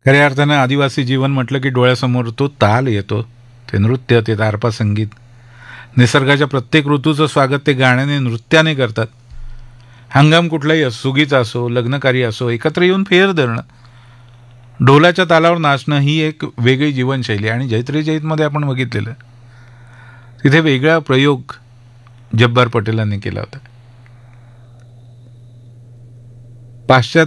खऱ्या अर्थानं आदिवासी जीवन म्हटलं की डोळ्यासमोर तो ताल येतो, ते नृत्य, ते तारपा संगीत. निसर्गाच्या प्रत्येक ऋतूचं स्वागत ते गाण्याने, नृत्याने करतात. हंगाम कुठलाही असो, सुगीचा असो, लग्नकार्य असो, एकत्र येऊन फेर धरणं, ढोलाच्या तालावर नाचणं ही एक वेगळी जीवनशैली. आणि जैत्रे जैतमध्ये आपण बघितलेलं, तिथे वेगळा प्रयोग जब्बार पटेलांनी केला होता. पाश्चात्य